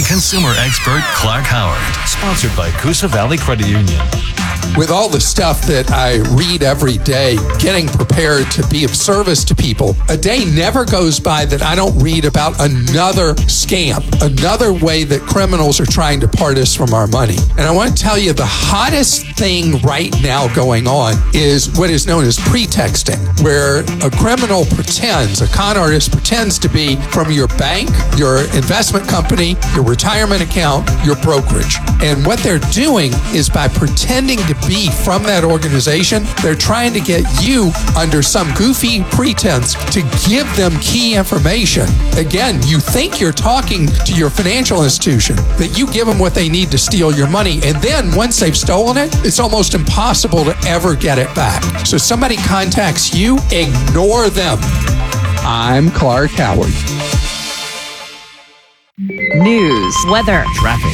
money consumer expert Clark Howard. Sponsored by Coosa Valley Credit Union. With all the stuff that I read every day, getting prepared to be of service to people, a day never goes by that I don't read about another scam, another way that criminals are trying to part us from our money. And I want to tell you, the hottest thing right now going on is what is known as pretexting, where a criminal pretends, a con artist pretends to be from your bank, your investment company, your retirement account, your brokerage. And what they're doing is by pretending to be from that organization, they're trying to get you under some goofy pretense to give them key information. Again, you think you're talking to your financial institution, that you give them what they need to steal your money, and then once they've stolen it, it's almost impossible to ever get it back. So somebody contacts you, ignore them. I'm Clark Howard. News, weather, traffic.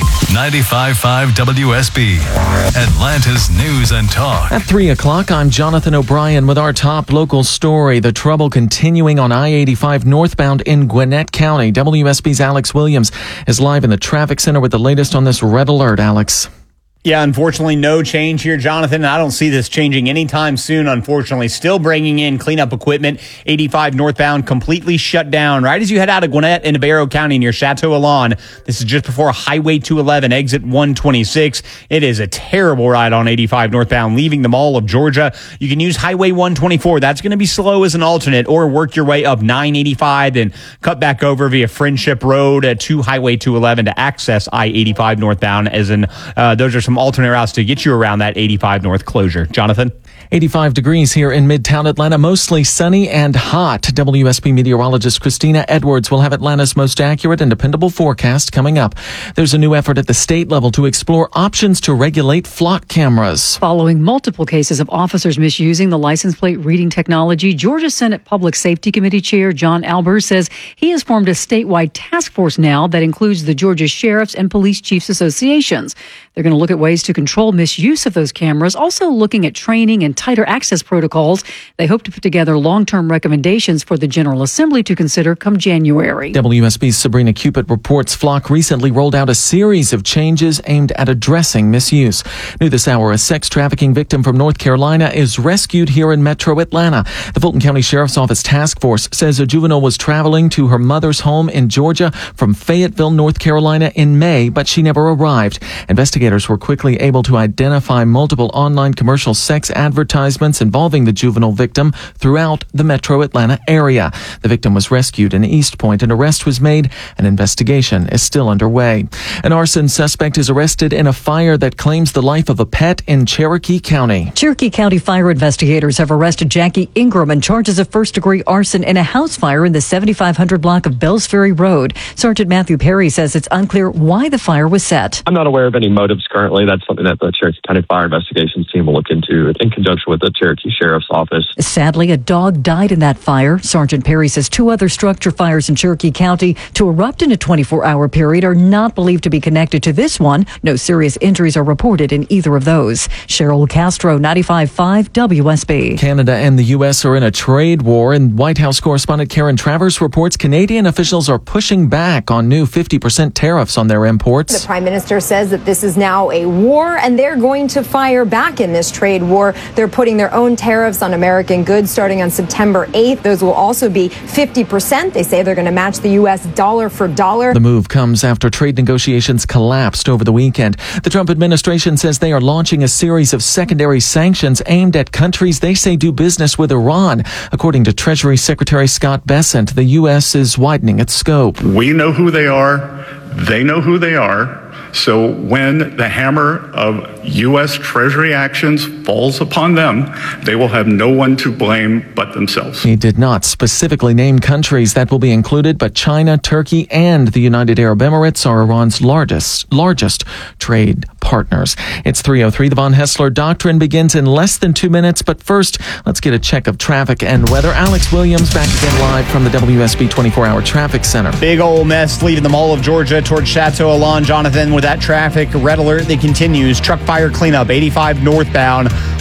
95.5 WSB, Atlanta's News and Talk. At 3 o'clock, I'm Jonathan O'Brien with our top local story. The trouble continuing on I-85 northbound in Gwinnett County. WSB's Alex Williams is live in the traffic center with the latest on this red alert. Alex. Yeah, unfortunately, no change here, Jonathan. I don't see this changing anytime soon, unfortunately. Still bringing in cleanup equipment. 85 northbound completely shut down right as you head out of Gwinnett into Barrow County near Chateau Alon. This is just before Highway 211, exit 126. It is a terrible ride on 85 northbound, leaving the Mall of Georgia. You can use Highway 124. That's going to be slow as an alternate, or work your way up 985 and cut back over via Friendship Road to Highway 211 to access I-85 northbound, as in those are some alternate routes to get you around that 85 north closure. Jonathan? 85 degrees here in Midtown Atlanta, mostly sunny and hot. WSB meteorologist Christina Edwards will have Atlanta's most accurate and dependable forecast coming up. There's a new effort at the state level to explore options to regulate flock cameras. Following multiple cases of officers misusing the license plate reading technology, Georgia Senate Public Safety Committee Chair John Albers says he has formed a statewide task force now that includes the Georgia Sheriffs and Police Chiefs Associations. They're going to look at ways to control misuse of those cameras, also looking at training and tighter access protocols. They hope to put together long-term recommendations for the General Assembly to consider come January. WSB's Sabrina Cupid reports Flock recently rolled out a series of changes aimed at addressing misuse. New this hour, a sex trafficking victim from North Carolina is rescued here in Metro Atlanta. The Fulton County Sheriff's Office task force says a juvenile was traveling to her mother's home in Georgia from Fayetteville, North Carolina in May, but she never arrived. Investigators were quickly able to identify multiple online commercial sex advertisements involving the juvenile victim throughout the Metro Atlanta area. The victim was rescued in East Point. An arrest was made. An investigation is still underway. An arson suspect is arrested in a fire that claims the life of a pet in Cherokee County. Cherokee County fire investigators have arrested Jackie Ingram on charges of first-degree arson in a house fire in the 7500 block of Bells Ferry Road. Sergeant Matthew Perry says it's unclear why the fire was set. I'm not aware of any motives currently. That's something that the Cherokee County Fire Investigations team will look into in conjunction with the Cherokee Sheriff's Office. Sadly, a dog died in that fire. Sergeant Perry says 2 other structure fires in Cherokee County to erupt in a 24-hour period are not believed to be connected to this one. No serious injuries are reported in either of those. Cheryl Castro, 95.5 WSB. Canada and the U.S. are in a trade war, and White House correspondent Karen Travers reports Canadian officials are pushing back on new 50% tariffs on their imports. The Prime Minister says that this is now a war, and they're going to fire back in this trade war. They're putting their own tariffs on American goods starting on September 8th. Those will also be 50%. They say they're going to match the U.S. dollar for dollar. The move comes after trade negotiations collapsed over the weekend. The Trump administration says they are launching a series of secondary sanctions aimed at countries they say do business with Iran. According to Treasury Secretary Scott Bessent, the U.S. is widening its scope. We know who they are. They know who they are. So when the hammer of U.S. Treasury actions falls upon them, they will have no one to blame but themselves. He did not specifically name countries that will be included, but China, Turkey, and the United Arab Emirates are Iran's largest trade partners. It's 3:03. The Von Hessler Doctrine begins in less than 2 minutes, but first, let's get a check of traffic and weather. Alex Williams back again live from the WSB 24-hour traffic center. Big old mess leaving the Mall of Georgia towards Chateau Alon, Jonathan. With that traffic, red alert that continues. Truck fire cleanup, 85 northbound.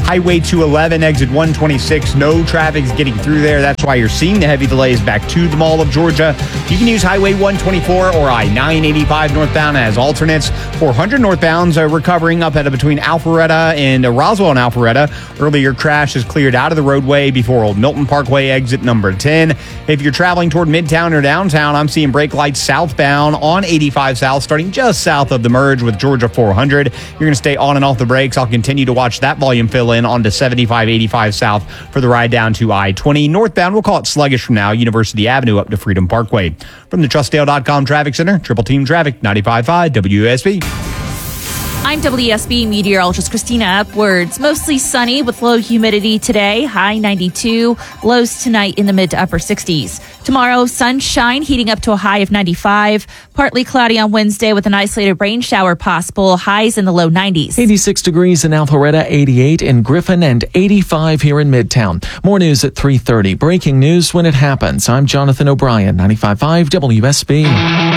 Highway 211, exit 126. No traffic is getting through there. That's why you're seeing the heavy delays back to the Mall of Georgia. You can use Highway 124 or I-985 northbound as alternates. 400 northbounds are recovering up at between Alpharetta and Roswell and Alpharetta. Earlier crash is cleared out of the roadway before Old Milton Parkway, exit number 10. If you're traveling toward Midtown or downtown, I'm seeing brake lights southbound on 85 South, starting just south of the merge with Georgia 400. You're going to stay on and off the brakes. I'll continue to watch that volume fill in onto 75, 85 South for the ride down to I-20. Northbound, we'll call it sluggish from now, University Avenue up to Freedom Parkway. From the TrustDale.com Traffic Center, Triple Team Traffic, 95.5 WSB. I'm WSB meteorologist Christina Upwards. Mostly sunny with low humidity today, high 92. Lows tonight in the mid to upper 60s. Tomorrow, sunshine heating up to a high of 95. Partly cloudy on Wednesday with an isolated rain shower possible. Highs in the low 90s. 86 degrees in Alpharetta, 88 in Griffin, and 85 here in Midtown. More news at 3:30. Breaking news when it happens. I'm Jonathan O'Brien, 95.5 WSB.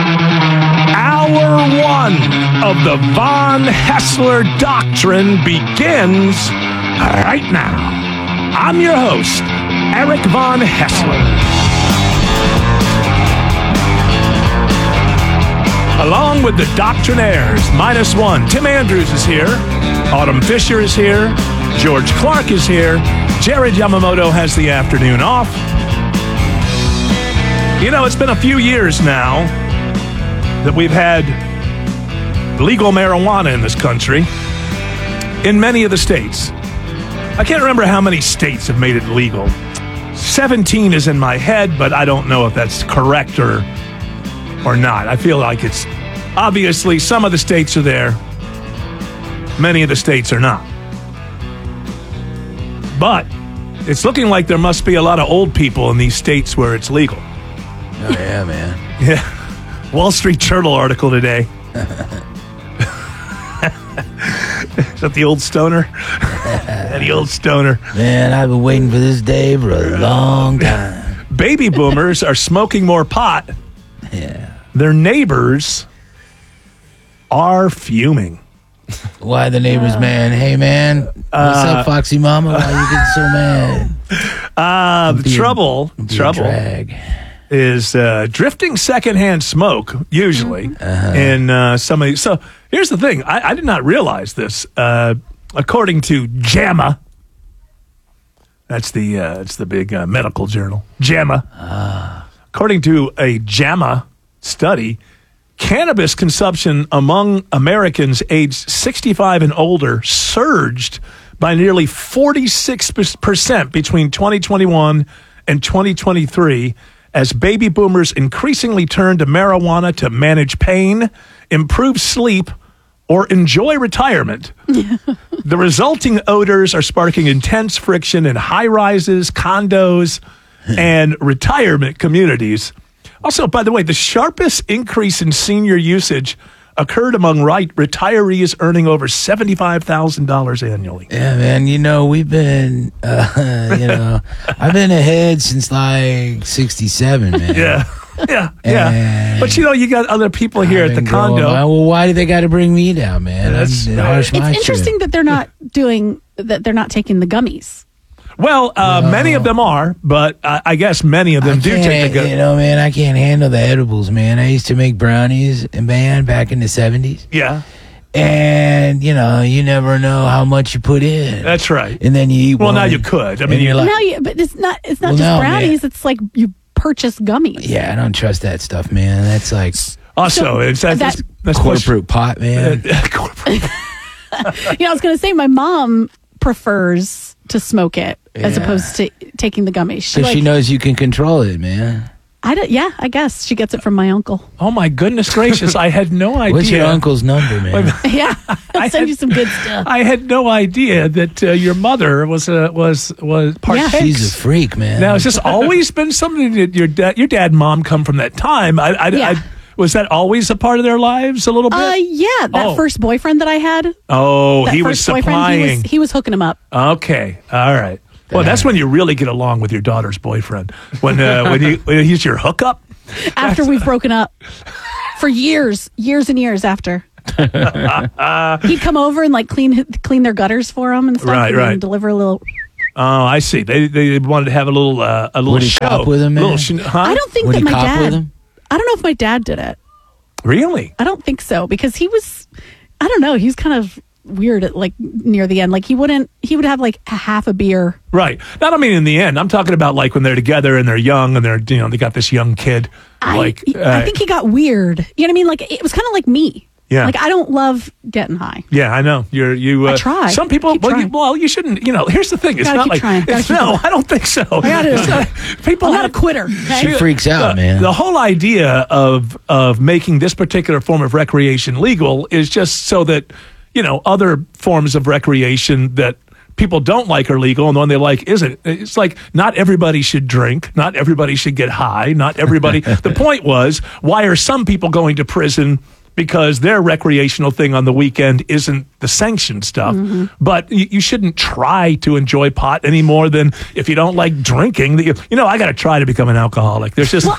Hour one of the Von Haessler Doctrine begins right now. I'm your host, Eric Von Haessler. Along with the Doctrinaires, -1, Tim Andrews is here, Autumn Fisher is here, George Clark is here, Jared Yamamoto has the afternoon off. You know, it's been a few years now that we've had legal marijuana in this country in many of the states. I can't remember how many states have made it legal. 17 is in my head, but I don't know if that's correct or not. I feel like it's obviously some of the states are there, many of the states are not. But it's looking like there must be a lot of old people in these states where it's legal. Oh, yeah, man. Yeah. Wall Street Journal article today. Is that the old stoner? The old stoner. Man, I've been waiting for this day for a long time. Baby boomers are smoking more pot. Yeah. Their neighbors are fuming. Why the neighbors, man? Hey, man. What's up, Foxy Mama? Why you getting so mad? The trouble drag. is drifting secondhand smoke, usually, in some of these. So here's the thing. I did not realize this. According to JAMA, it's the big medical journal, JAMA. According to a JAMA study, cannabis consumption among Americans aged 65 and older surged by nearly 46% between 2021 and 2023 as baby boomers increasingly turn to marijuana to manage pain, improve sleep, or enjoy retirement. The resulting odors are sparking intense friction in high-rises, condos, and retirement communities. Also, by the way, the sharpest increase in senior usage occurred among retirees earning over $75,000 annually. Yeah, man. You know, we've been, I've been ahead since like 67, man. Yeah. But you know, you got other people here at the condo. Well, why do they got to bring me down, man? It's interesting that they're not taking the gummies. Well, many of them are, but I guess many of them do take the gummies. You know, man, I can't handle the edibles, man. I used to make brownies, man, back in the 70s. Yeah. And, you know, you never know how much you put in. That's right. And then you eat Well, now you could. I mean, you're like, but it's not just brownies. It's like you purchase gummies. Yeah, I don't trust that stuff, man. That's like... Also, that's quarter-proof pot, man. I was going to say my mom prefers to smoke it as opposed to taking the gummies. She knows you can control it, man. I guess she gets it from my uncle. Oh my goodness gracious! I had no idea. What's your uncle's number, man? Yeah, I'll send you some good stuff. I had no idea that your mother was part. Yeah. She's a freak, man. Now, has this always been something that your dad and mom come from that time? Was that always a part of their lives a little bit? Yeah, that first boyfriend that I had. Oh, he was supplying. He was hooking him up. Okay, all right. Well, that's when you really get along with your daughter's boyfriend. When he's your hookup. After we've broken up for years and years after. He'd come over and like clean their gutters for them and stuff. Right, and right. then deliver a little. Oh, I see. They wanted to have a little Would he show cop with him, man? I don't think Would that he my cop dad. with him? I don't know if my dad did it. Really? I don't think so because he was. I don't know. He was kind of weird at like near the end. Like he would have like a half a beer. Right. I don't mean in the end. I'm talking about like when they're together and they're young and they're they got this young kid. I think he got weird. You know what I mean? Like it was kind of like me. Yeah. Like I don't love getting high. Yeah, I know. I try. Some people. You shouldn't. You shouldn't. Here's the thing. It's Gotta not keep like. trying. Gotta keep No, going. I don't think so. I'm not a quitter. Okay? She freaks out, man. The whole idea of making this particular form of recreation legal is just so that other forms of recreation that people don't like are legal and the one they like isn't. It's like not everybody should drink, not everybody should get high, not everybody. The point was, why are some people going to prison because their recreational thing on the weekend isn't the sanctioned stuff? Mm-hmm. But you shouldn't try to enjoy pot any more than if you don't like drinking. I got to try to become an alcoholic. There's just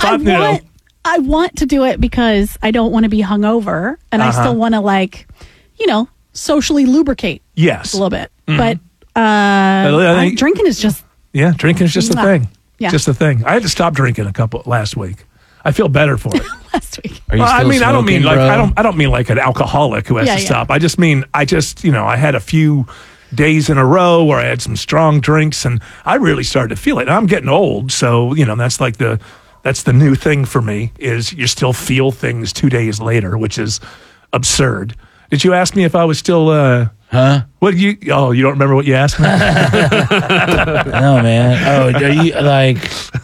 I want to do it because I don't want to be hungover and I still want to socially lubricate. Yes, a little bit. Mhm. But drinking is just drinking is just a thing. Yeah. Just a thing. I had to stop drinking last week. I feel better for it. last week. Are you I still mean, I don't mean smoking, like bro? I don't mean like an alcoholic who has Yeah, to yeah. stop. I just mean I had a few days in a row where I had some strong drinks and I really started to feel it. And I'm getting old, so that's the new thing for me is you still feel things 2 days later, which is absurd. Did you ask me if I was still What you don't remember what you asked me? No, man. Oh, are you like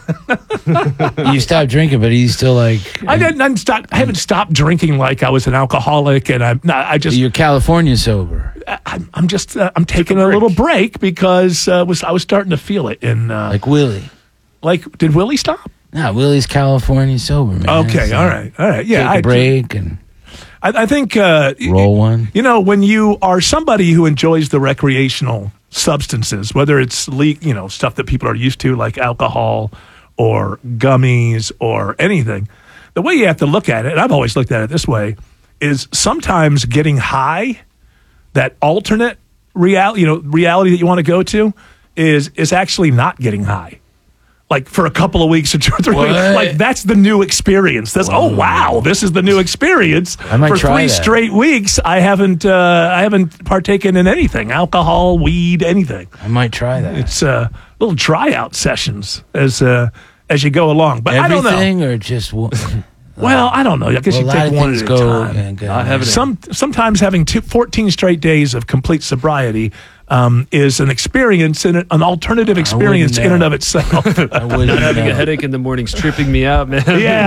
you stopped drinking, but are you still like I haven't stopped drinking like I was an alcoholic, and you're California sober. I'm taking a little break because I was starting to feel it in like Willie. Like, did Willie stop? No, Willie's California sober, man. Okay, So all right. Yeah, take a break and I think roll one. When you are somebody who enjoys the recreational substances, whether it's stuff that people are used to, like alcohol or gummies or anything, the way you have to look at it, and I've always looked at it this way, is sometimes getting high, that alternate reality that you want to go to, is actually not getting high. Like for a couple of weeks or 2 or 3 weeks, like that's the new experience. Oh wow, this is the new experience. I might for try 3 that. straight weeks, I haven't partaken in anything, alcohol, weed, anything. I might try that. It's little tryout sessions as you go along. But Everything I don't know. or just one? Well, I don't know. I guess Well, you a lot take of one things at a go- time. yeah, go- Sometimes having 14 straight days of complete sobriety is an experience, an alternative experience in and of itself. Not having a headache in the morning's tripping me out, man.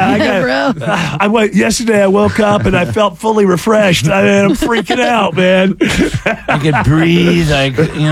Yesterday I woke up and I felt fully refreshed. I'm freaking out, man. I could breathe. I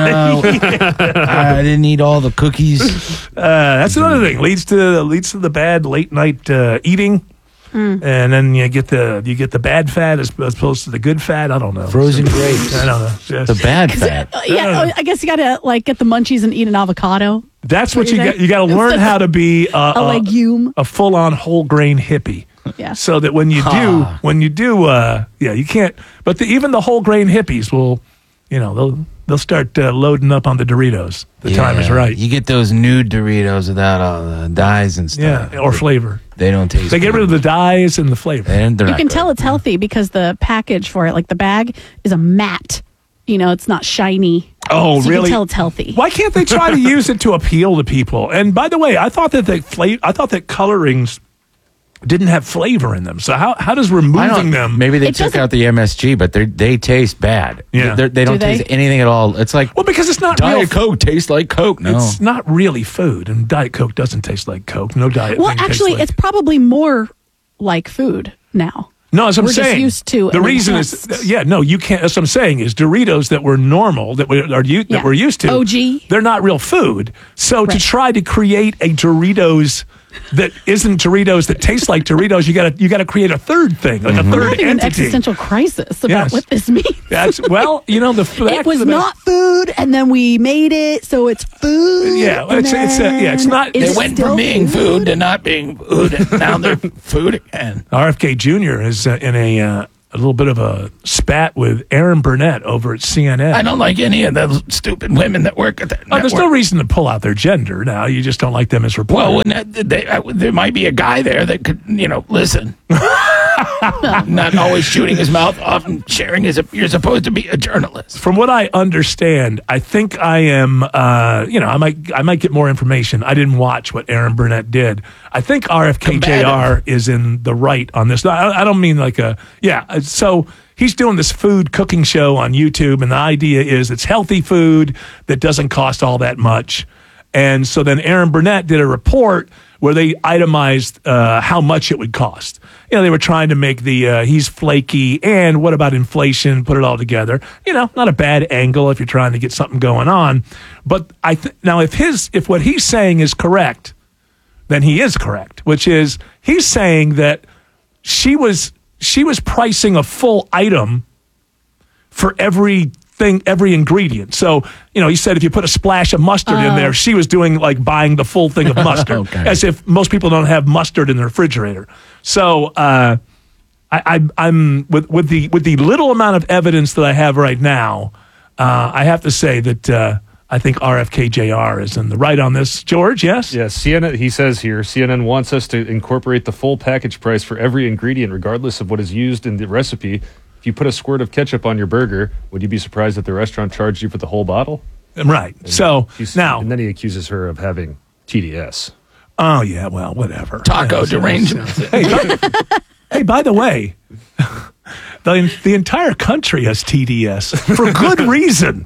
didn't eat all the cookies. That's another thing. Leads to the bad late night eating. And then you get the bad fat as opposed to the good fat. I don't know. Frozen grapes. I don't know. Yes. The bad fat. I guess you gotta get the munchies and eat an avocado. That's what you got. You got to learn how to be a legume, a full-on whole grain hippie. Yeah. So that when you do, you can't. But even the whole grain hippies will, they'll start loading up on the Doritos. The time is right. You get those nude Doritos without all the dyes and stuff. Yeah, or flavor. They don't taste. They get good. rid of the dyes and the flavor. And they're You not can good. tell it's healthy because the package for it, like the bag, is a matte. It's not shiny. Oh, so really? You can tell it's healthy. Why can't they try to use it to appeal to people? And by the way, I thought that colorings didn't have flavor in them. So how does removing them? Maybe they took out the MSG, but they taste bad. Yeah. They don't taste anything at all. It's like because it's not Diet real Coke tastes like Coke. No, It's not really food, and Diet Coke doesn't taste like Coke. No Diet. Well, thing tastes actually, like- it's probably more like food now. No, as I'm We're saying, just used to the an reason enhanced- is, you can't. As I'm saying, is Doritos that were normal that we're used to. OG. They're not real food. So to try to create a Doritos that isn't Doritos that tastes like Doritos, you got to create a third thing, like a I'm third having an entity. existential crisis about Yes. what this means. That's it was not food, and then we made it, so it's food. Yeah, and it's not. They went from being food to not being food, and now they're food again. RFK Jr. is in a little bit of a spat with Aaron Burnett over at CNN. I don't like any of those stupid women that work at that network. There's no reason to pull out their gender now. You just don't like them as reporters. Well, there might be a guy there that could, listen. Not always shooting his mouth off and sharing you're supposed to be a journalist. From what I understand, I think I am, I might get more information. I didn't watch what Aaron Burnett did. I think RFK Jr. is in the right on this. I don't mean so he's doing this food cooking show on YouTube, and the idea is it's healthy food that doesn't cost all that much. And so then Aaron Burnett did a report where they itemized how much it would cost. They were trying to make the he's flaky and what about inflation, put it all together. Not a bad angle if you're trying to get something going on. But now if what he's saying is correct, then he is correct, which is he's saying that she was pricing a full item for every ingredient. So, he said if you put a splash of mustard in there, she was doing like buying the full thing of mustard, okay. As if most people don't have mustard in their refrigerator. So, I'm with the little amount of evidence that I have right now, I have to say that I think RFK Jr. is in the right on this. George, yes? Yes, CNN, he says here, CNN wants us to incorporate the full package price for every ingredient, regardless of what is used in the recipe. If you put a squirt of ketchup on your burger, would you be surprised that the restaurant charged you for the whole bottle? Right. And then he accuses her of having TDS. Oh, yeah, well, whatever. Taco derangement. Hey, by the way, the entire country has TDS for good reason.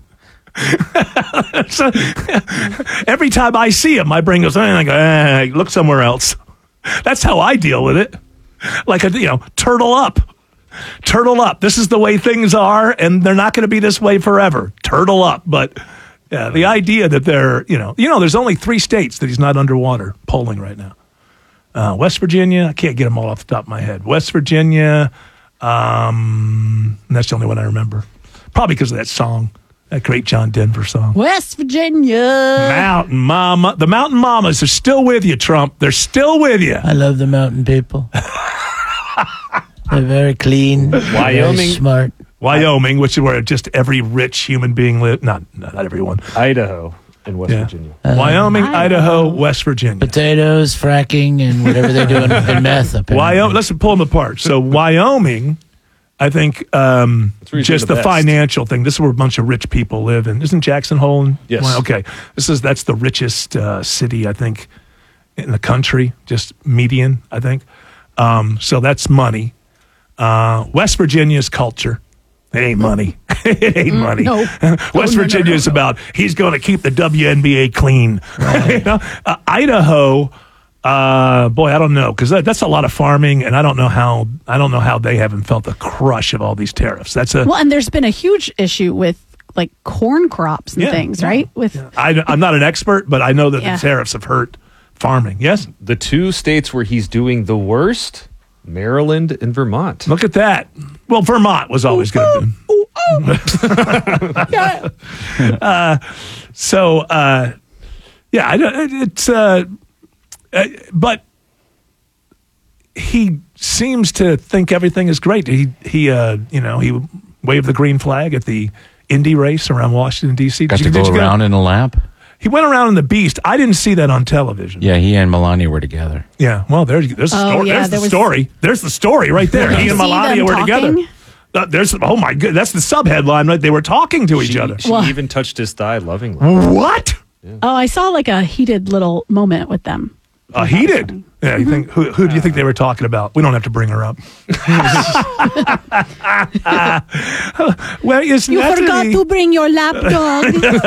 So, every time I see him, my brain goes, I go, look somewhere else. That's how I deal with it. Like turtle up. Turtle up. This is the way things are, and they're not going to be this way forever. Turtle up. But yeah, the idea that they're, there's only 3 states that he's not underwater polling right now. West Virginia, I can't get them all off the top of my head. West Virginia, and that's the only one I remember. Probably because of that song, that great John Denver song. West Virginia. Mountain Mama. The Mountain Mamas are still with you, Trump. They're still with you. I love the mountain people. They're very clean. Wyoming. Very smart. Wyoming, which is where just every rich human being lives. Not everyone. Idaho and West Virginia. Wyoming, Idaho, West Virginia. Potatoes, fracking, and whatever they do in meth. Apparently. Wyoming. Let's pull them apart. So Wyoming, I think, just the financial thing. This is where a bunch of rich people live. And isn't Jackson Hole? Yes. Well, okay. That's the richest city, I think, in the country. Just median, I think. So that's money. West Virginia's culture. It ain't money. It ain't money. No. West Virginia is about he's going to keep the WNBA clean. Right. Idaho, boy, I don't know because that's a lot of farming, and I don't know how they haven't felt the crush of all these tariffs. And there's been a huge issue with like corn crops and things, right? I'm not an expert, but I know that the tariffs have hurt farming. Yes, the 2 states where he's doing the worst. Maryland and Vermont. Look at that. Well, Vermont was always going to but he seems to think everything is great. He waved the green flag at the Indy race around Washington, D.C. Got to go around in a lap? He went around in the Beast. I didn't see that on television. Yeah, he and Melania were together. Yeah, well, there's the story. Yeah, there's the story. There's the story right there. He and Melania were together. Oh my god, that's the subheadline, right? They were talking to each other. She even touched his thigh lovingly. What? Yeah. Oh, I saw like a heated little moment with them. Heated? Yeah, you think who do you think they were talking about? We don't have to bring her up. Well, it's you forgot to bring your lap dog.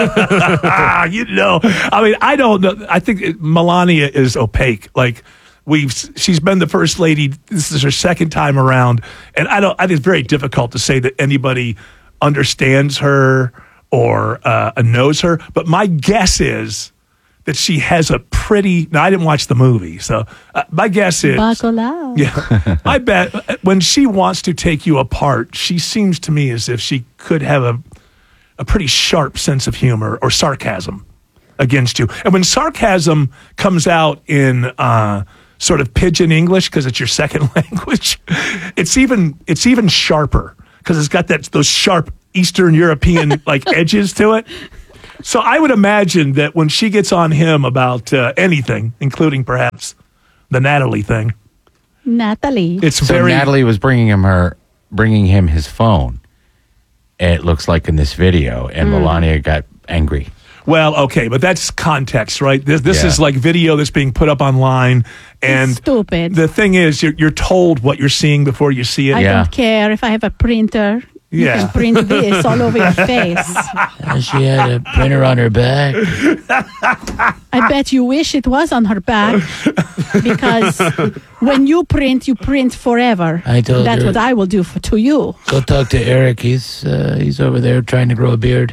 I don't know. I think Melania is opaque. Like she's been the first lady. This is her second time around, and I think it's very difficult to say that anybody understands her or knows her. But my guess is that she has a pretty. Now, I didn't watch the movie, so my guess is. Bacalao. Yeah, I bet when she wants to take you apart, she seems to me as if she could have a pretty sharp sense of humor or sarcasm against you. And when sarcasm comes out in sort of pidgin English because it's your second language. It's even sharper because it's got those sharp Eastern European like edges to it. So I would imagine that when she gets on him about anything, including perhaps the Natalie thing, it's so very. Natalie was bringing him his phone. It looks like in this video, and Melania got angry. Well, okay, but that's context, right? This is like video that's being put up online, and stupid. The thing is, you're told what you're seeing before you see it. I don't care if I have a printer. You can print this all over your face. She had a printer on her back. I bet you wish it was on her back, because when you print forever. I told That's her, what I will do to you. Go talk to Eric. He's over there trying to grow a beard.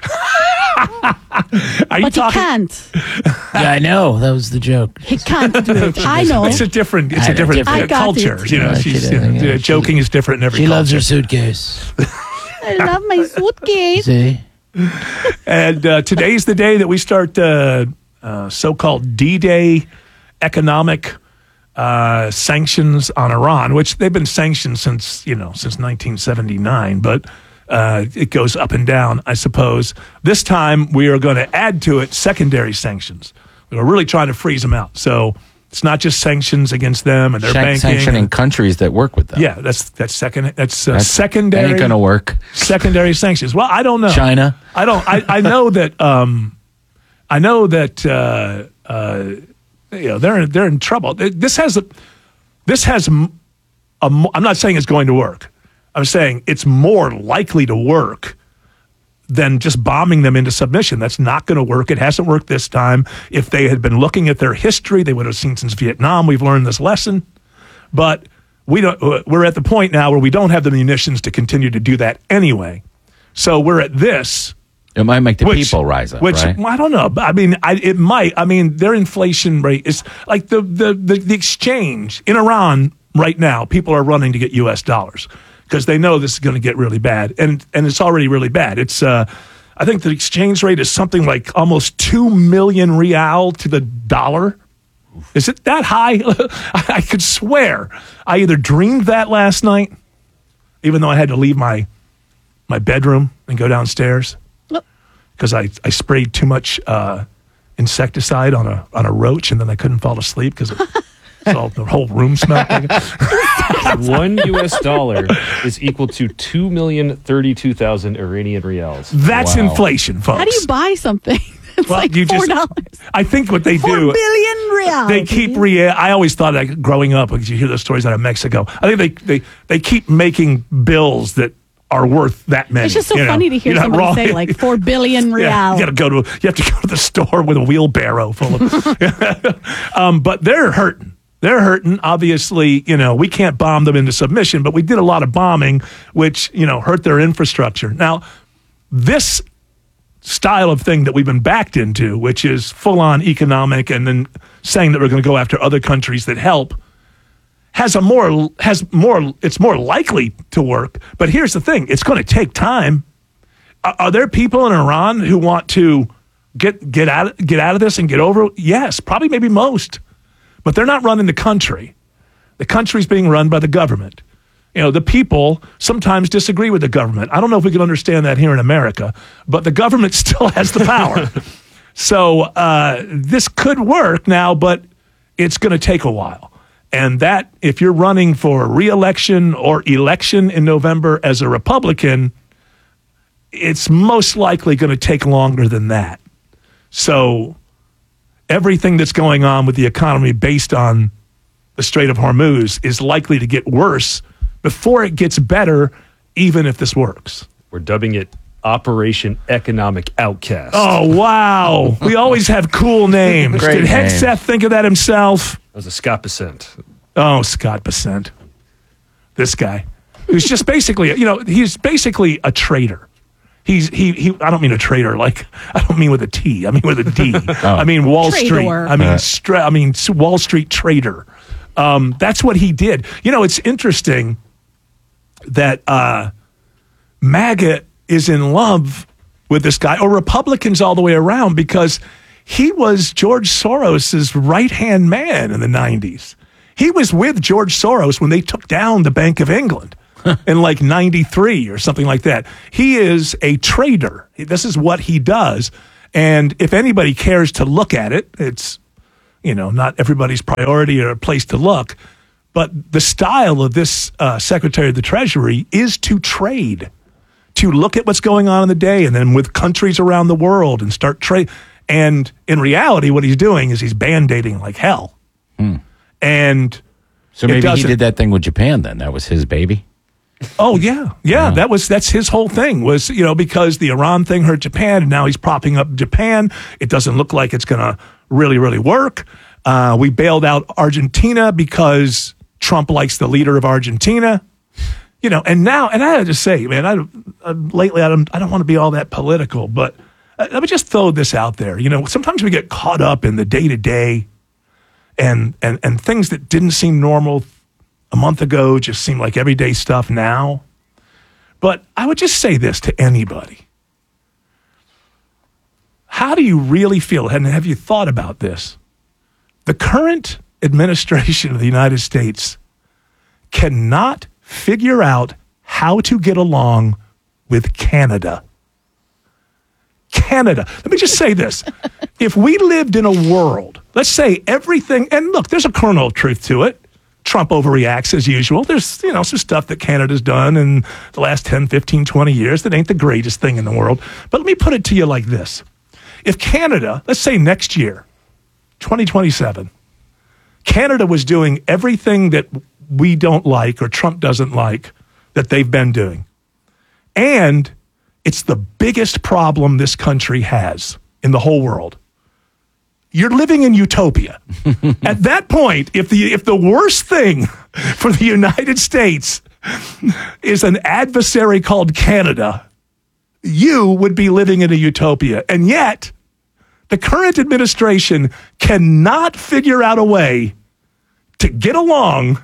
But he can't. Yeah, I know. That was the joke. He can't do it. I know. It's a different I got culture. it. You know, she's joking is different in every. She culture. loves her suitcase. I love my suitcase. See? And today's the day that we start so-called D-Day economic sanctions on Iran, which they've been sanctioned since 1979, but it goes up and down, I suppose. This time we are going to add to it secondary sanctions. We're really trying to freeze them out. So it's not just sanctions against them and their banking. Sanctioning countries that work with them. Yeah, that's secondary. Ain't gonna work. Secondary sanctions. Well, I don't know. China. I know that. They're in trouble. This has. I'm not saying it's going to work. I'm saying it's more likely to work than just bombing them into submission. That's not going to work. It hasn't worked this time. If they had been looking at their history, they would have seen since Vietnam. We've learned this lesson, but we don't. We're at the point now where we don't have the munitions to continue to do that anyway. So we're at this. It might make the people rise up, right? Well, I don't know. I mean, it might. I mean, their inflation rate is like the exchange in Iran right now. People are running to get U.S. dollars because they know this is going to get really bad, and it's already really bad. It's I think the exchange rate is something like almost 2 million rial to the dollar. Is it that high? I could swear I either dreamed that last night, even though I had to leave my bedroom and go downstairs because I sprayed too much insecticide on a roach, and then I couldn't fall asleep because the whole room smelled like it. $1 US is equal to 2,032,000 Iranian rials. That's inflation, folks. How do you buy something? It's like $4. I think what they do. 4 billion reals. They keep I always thought that growing up, because you hear those stories out of Mexico. I think they keep making bills that are worth that many. It's just so funny to hear somebody say like 4 billion reals. Yeah, you have to go to the store with a wheelbarrow full of. But they're hurting. They're hurting. Obviously, we can't bomb them into submission, but we did a lot of bombing, which, hurt their infrastructure. Now, this style of thing that we've been backed into, which is full-on economic and then saying that we're going to go after other countries that help, it's more likely to work. But here's the thing. It's going to take time. Are there people in Iran who want to get out of this and get over it? Yes, probably maybe most. But they're not running the country. The country's being run by the government. The people sometimes disagree with the government. I don't know if we can understand that here in America, but the government still has the power. So this could work now, but it's going to take a while. And that, if you're running for re-election or election in November as a Republican, it's most likely going to take longer than that. So everything that's going on with the economy based on the Strait of Hormuz is likely to get worse before it gets better, even if this works. We're dubbing it Operation Economic Outcast. Oh, wow. We always have cool names. Did Hegseth think of that himself? That was a Scott Bessent. Oh, Scott Bessent. This guy. Who's just basically, he's basically a traitor. He I don't mean a traitor, like, I don't mean with a T. I mean with a D. I mean Wall Street. I mean Wall Street trader. That's what he did. It's interesting that MAGA is in love with this guy, or Republicans all the way around, because he was George Soros's right-hand man in the 90s. He was with George Soros when they took down the Bank of England in like 93 or something like that. He is a trader. This is what he does. And if anybody cares to look at it, it's, not everybody's priority or a place to look. But the style of this Secretary of the Treasury is to trade, to look at what's going on in the day and then with countries around the world and start trade. And in reality, what he's doing is he's Band-Aiding like hell. And so maybe he did that thing with Japan then. That was his baby. Oh, yeah. That's his whole thing was, because the Iran thing hurt Japan and now he's propping up Japan. It doesn't look like it's going to really, really work. We bailed out Argentina because Trump likes the leader of Argentina. And now, and I have to say, man, lately I don't want to be all that political, but let me just throw this out there. Sometimes we get caught up in the day-to-day and things that didn't seem normal a month ago just seem like everyday stuff now. But I would just say this to anybody. How do you really feel? And have you thought about this? The current administration of the United States cannot figure out how to get along with Canada. Canada. Let me just say this. If we lived in a world, let's say everything, and look, there's a kernel of truth to it. Trump overreacts as usual. There's, some stuff that Canada's done in the last 10, 15, 20 years that ain't the greatest thing in the world. But let me put it to you like this. If Canada, let's say next year, 2027, Canada was doing everything that we don't like or Trump doesn't like that they've been doing. And it's the biggest problem this country has in the whole world. You're living in utopia. At that point, if the worst thing for the United States is an adversary called Canada, you would be living in a utopia. And yet, the current administration cannot figure out a way to get along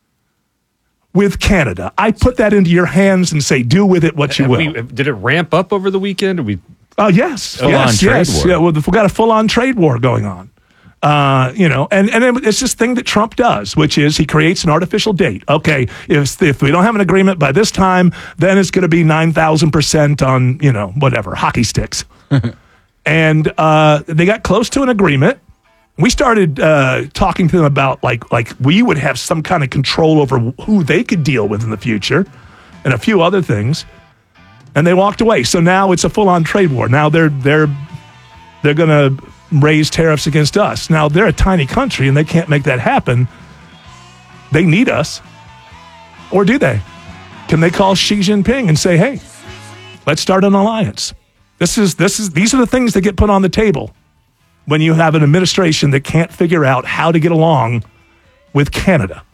with Canada. I put that into your hands and say, do with it what you will. Did it ramp up over the weekend? Yes. Yeah, well, we've got a full-on trade war going on. And it's this thing that Trump does, which is he creates an artificial date. Okay, if we don't have an agreement by this time, then it's going to be 9,000% on, whatever, hockey sticks. And they got close to an agreement. We started talking to them about like we would have some kind of control over who they could deal with in the future and a few other things. And they walked away. So now it's a full-on trade war. Now they're going to raise tariffs against us. Now they're a tiny country and they can't make that happen. They need us. Or do they? Can they call Xi Jinping and say, "Hey, let's start an alliance"? These are the things that get put on the table when you have an administration that can't figure out how to get along with Canada.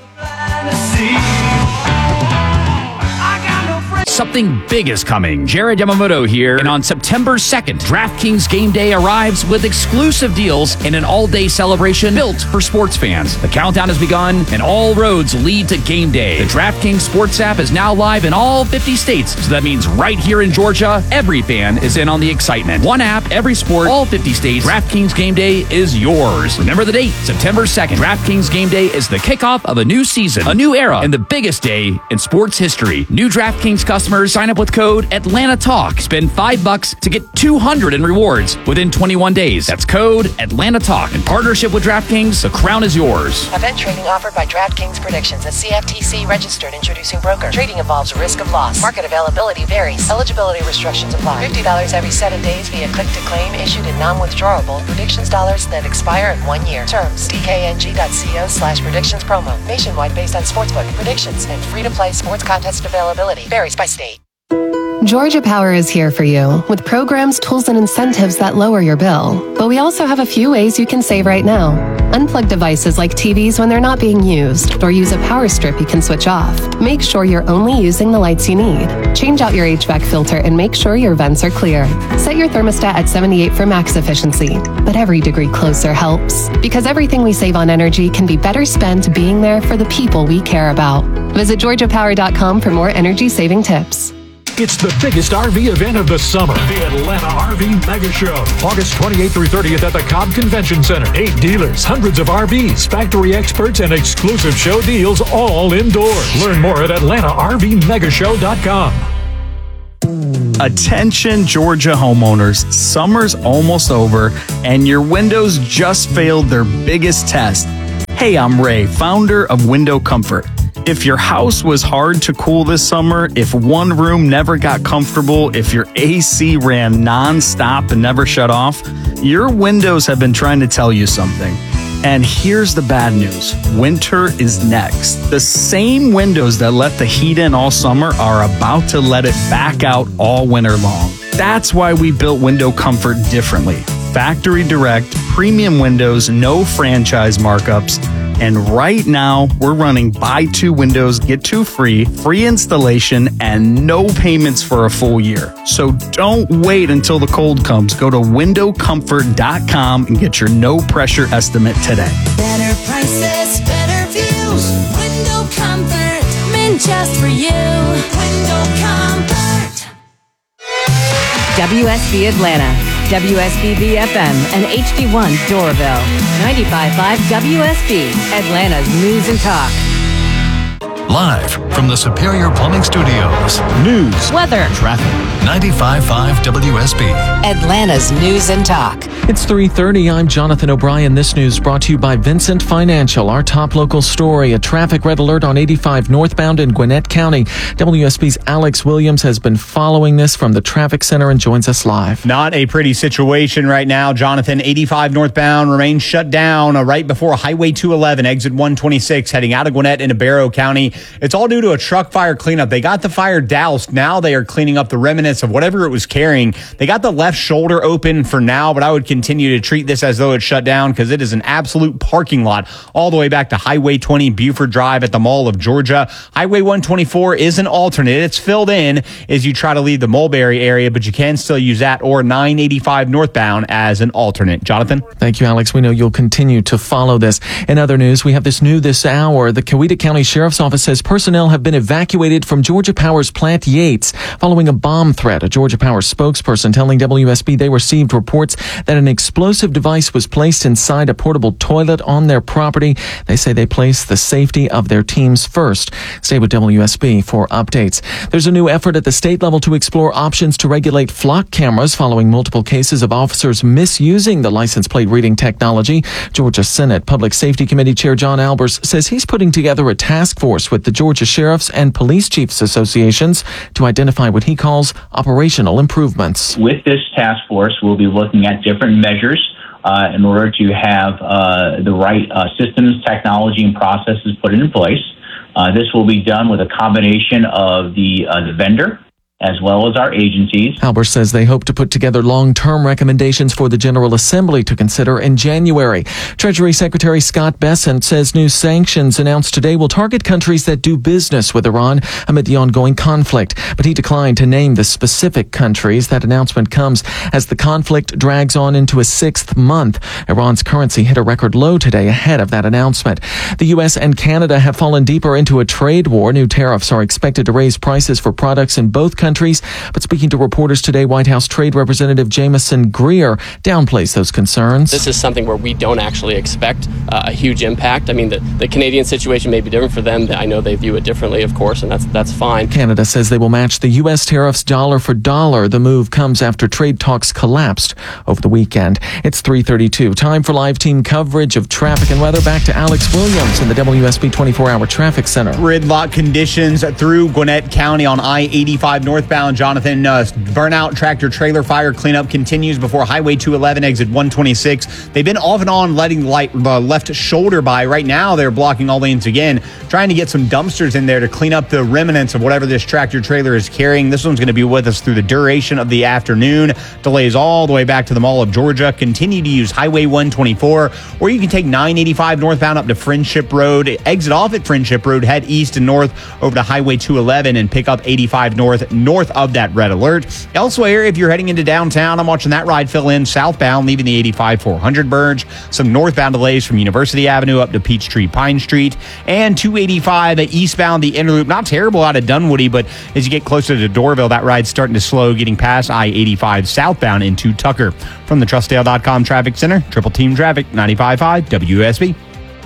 Something big is coming. Jared Yamamoto here, and on September 2nd, DraftKings Game Day arrives with exclusive deals and an all-day celebration built for sports fans. The countdown has begun, and all roads lead to Game Day. The DraftKings Sports app is now live in all 50 states, so that means right here in Georgia, every fan is in on the excitement. One app, every sport, all 50 states. DraftKings Game Day is yours. Remember the date, September 2nd. DraftKings Game Day is the kickoff of a new season, a new era, and the biggest day in sports history. New DraftKings customers sign up with code Atlanta Talk. Spend $5 to get $200 in rewards within 21 days. That's code Atlanta Talk. In partnership with DraftKings, the crown is yours. Event trading offered by DraftKings Predictions, a CFTC registered introducing broker. Trading involves risk of loss. Market availability varies. Eligibility restrictions apply. $50 every 7 days via click to claim, issued in non-withdrawable predictions dollars that expire in 1 year. Terms dkng.co/predictions promo. Nationwide based on sportsbook predictions and free-to-play sports contest availability. Varies by state. Georgia Power is here for you with programs, tools, and incentives that lower your bill. But we also have a few ways you can save right now. Unplug devices like TVs when they're not being used, or use a power strip you can switch off. Make sure you're only using the lights you need. Change out your HVAC filter and make sure your vents are clear. Set your thermostat at 78 for max efficiency. But every degree closer helps, because everything we save on energy can be better spent being there for the people we care about. Visit GeorgiaPower.com for more energy saving tips. It's the biggest RV event of the summer, the Atlanta RV Mega Show. August 28th through 30th at the Cobb Convention Center. 8 dealers, hundreds of RVs, factory experts, and exclusive show deals all indoors. Learn more at AtlantaRVMegashow.com. Attention Georgia homeowners, summer's almost over and your windows just failed their biggest test. Hey, I'm Ray, founder of Window Comfort. If your house was hard to cool this summer, if one room never got comfortable, if your AC ran non-stop and never shut off, your windows have been trying to tell you something. And here's the bad news. Winter is next. The same windows that let the heat in all summer are about to let it back out all winter long. That's why we built Window Comfort differently. Factory direct, premium windows, no franchise markups. And right now, we're running buy 2 windows, get 2 free installation, and no payments for a full year. So don't wait until the cold comes. Go to windowcomfort.com and get your no-pressure estimate today. Better prices, better views. Window Comfort, meant just for you. Window Comfort. WSB Atlanta, WSB FM, and HD1 Doraville. 95.5 WSB, Atlanta's News and Talk. Live from the Superior Plumbing Studios. News, weather, traffic. 95.5 WSB. Atlanta's News and Talk. It's 3:30. I'm Jonathan O'Brien. This news brought to you by Vincent Financial. Our top local story, a traffic red alert on 85 northbound in Gwinnett County. WSB's Alex Williams has been following this from the traffic center and joins us live. Not a pretty situation right now, Jonathan. 85 northbound remains shut down right before Highway 211, exit 126, heading out of Gwinnett into Barrow County. It's all due to a truck fire cleanup. They got the fire doused. Now they are cleaning up the remnants of whatever it was carrying. They got the left shoulder open for now, but I would continue to treat this as though it's shut down because it is an absolute parking lot all the way back to Highway 20 Buford Drive at the Mall of Georgia. Highway 124 is an alternate. It's filled in as you try to leave the Mulberry area, but you can still use that or 985 northbound as an alternate. Jonathan? Thank you, Alex. We know you'll continue to follow this. In other news, we have this new this hour. The Coweta County Sheriff's Office says personnel have been evacuated from Georgia Power's Plant Yates following a bomb threat. A Georgia Power spokesperson telling WSB they received reports that an explosive device was placed inside a portable toilet on their property. They say they placed the safety of their teams first. Stay with WSB for updates. There's a new effort at the state level to explore options to regulate flock cameras following multiple cases of officers misusing the license plate reading technology. Georgia Senate Public Safety Committee Chair John Albers says he's putting together a task force with the Georgia Sheriffs and Police Chiefs Associations to identify what he calls operational improvements. With this task force, we'll be looking at different measures in order to have the right systems, technology, and processes put in place. This will be done with a combination of the vendor as well as our agencies. Albers says they hope to put together long-term recommendations for the General Assembly to consider in January. Treasury Secretary Scott Bessent says new sanctions announced today will target countries that do business with Iran amid the ongoing conflict. But he declined to name the specific countries. That announcement comes as the conflict drags on into a 6th month. Iran's currency hit a record low today ahead of that announcement. The U.S. and Canada have fallen deeper into a trade war. New tariffs are expected to raise prices for products in both countries. But speaking to reporters today, White House Trade Representative Jamieson Greer downplays those concerns. This is something where we don't actually expect a huge impact. I mean, the Canadian situation may be different for them. I know they view it differently, of course, and that's fine. Canada says they will match the U.S. tariffs dollar for dollar. The move comes after trade talks collapsed over the weekend. It's 3:32. Time for live team coverage of traffic and weather. Back to Alex Williams in the WSB 24-hour traffic center. Gridlock conditions through Gwinnett County on I-85 northbound. Jonathan, burnout tractor trailer fire cleanup continues before Highway 211 exit 126. They've been off and on letting the left shoulder by. Right now they're blocking all lanes again, trying to get some dumpsters in there to clean up the remnants of whatever this tractor trailer is carrying. This one's going to be with us through the duration of the afternoon. Delays all the way back to the Mall of Georgia. Continue to use Highway 124, or you can take 985 northbound up to Friendship Road, exit off at Friendship Road, head east and north over to Highway 211 and pick up 85 north north of that red alert. Elsewhere, if you're heading into downtown, I'm watching that ride fill in southbound, leaving the 85-400 merge. Some northbound delays from University Avenue up to Peachtree Pine Street. And 285 eastbound, the inner loop. Not terrible out of Dunwoody, but as you get closer to Dorville, that ride's starting to slow, getting past I-85 southbound into Tucker. From the TrustDale.com Traffic Center, Triple Team Traffic, 95.5 WSB.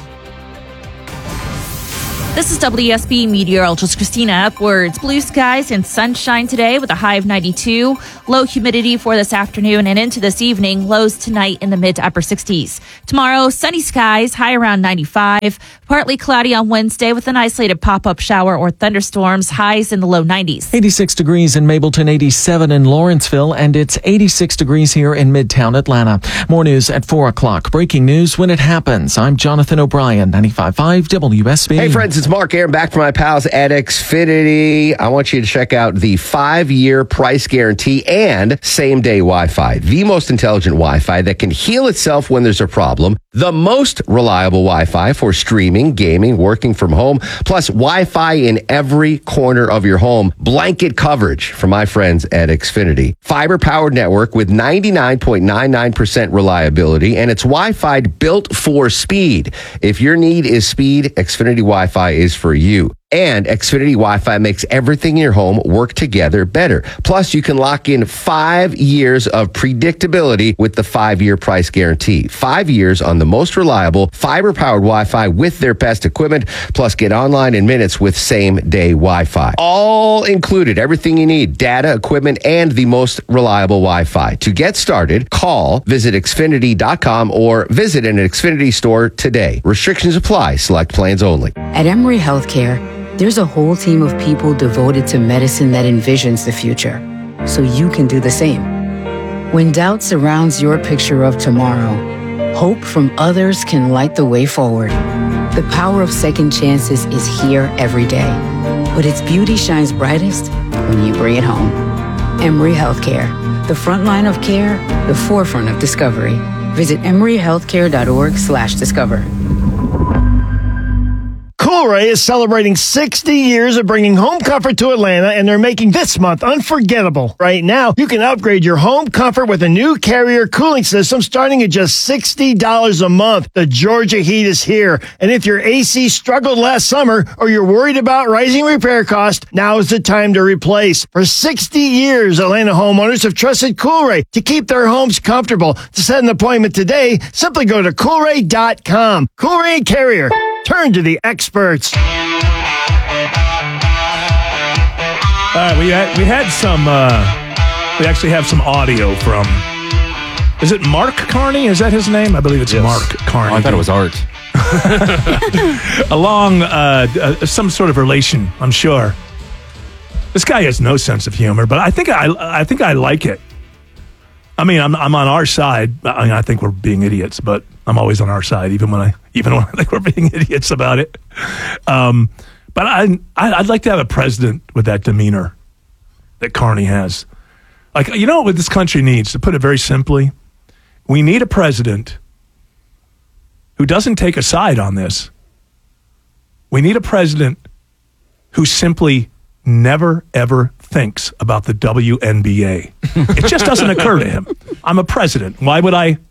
This is WSB meteorologist Christina Upwards. Blue skies and sunshine today with a high of 92. Low humidity for this afternoon and into this evening. Lows tonight in the mid to upper 60s. Tomorrow, sunny skies, high around 95. Partly cloudy on Wednesday with an isolated pop-up shower or thunderstorms. Highs in the low 90s. 86 degrees in Mableton, 87 in Lawrenceville, and it's 86 degrees here in Midtown Atlanta. More news at 4 o'clock. Breaking news when it happens. I'm Jonathan O'Brien, 95.5 WSB. Hey, friends, it's Mark Aaron back from my pals at Xfinity. I want you to check out the 5-year price guarantee and same-day Wi-Fi. The most intelligent Wi-Fi that can heal itself when there's a problem. The most reliable Wi-Fi for streaming, gaming, working from home, plus Wi-Fi in every corner of your home. Blanket coverage from my friends at Xfinity. Fiber-powered network with 99.99% reliability, and it's Wi-Fi built for speed. If your need is speed, Xfinity Wi-Fi is for you. And Xfinity Wi-Fi makes everything in your home work together better. Plus, you can lock in 5 years of predictability with the 5-year price guarantee. 5 years on the most reliable fiber-powered Wi-Fi with their best equipment. Plus, get online in minutes with same-day Wi-Fi. All included, everything you need, data, equipment, and the most reliable Wi-Fi. To get started, visit Xfinity.com or visit an Xfinity store today. Restrictions apply. Select plans only. At Emory Healthcare, there's a whole team of people devoted to medicine that envisions the future, so you can do the same. When doubt surrounds your picture of tomorrow, hope from others can light the way forward. The power of second chances is here every day, but its beauty shines brightest when you bring it home. Emory Healthcare, the front line of care, the forefront of discovery. Visit emoryhealthcare.org/discover. Coolray is celebrating 60 years of bringing home comfort to Atlanta, and they're making this month unforgettable. Right now, you can upgrade your home comfort with a new Carrier cooling system starting at just $60 a month. The Georgia heat is here, and if your AC struggled last summer or you're worried about rising repair costs, now is the time to replace. For 60 years, Atlanta homeowners have trusted Coolray to keep their homes comfortable. To set an appointment today, simply go to Coolray.com. Coolray and Carrier. Turn to the experts. All right, we had some. We actually have some audio from. Is it Mark Carney? Is that his name? I believe it's Mark Carney. Oh, I thought it was Art. Along some sort of relation, I'm sure. This guy has no sense of humor, but I think I like it. I mean, I'm on our side. I mean, I think we're being idiots, but I'm always on our side, even when I think we're being idiots about it. But I'd like to have a president with that demeanor that Carney has. Like, you know what this country needs? To put it very simply, we need a president who doesn't take a side on this. We need a president who simply never, ever thinks about the WNBA. It just doesn't occur to him. I'm a president. Why would I?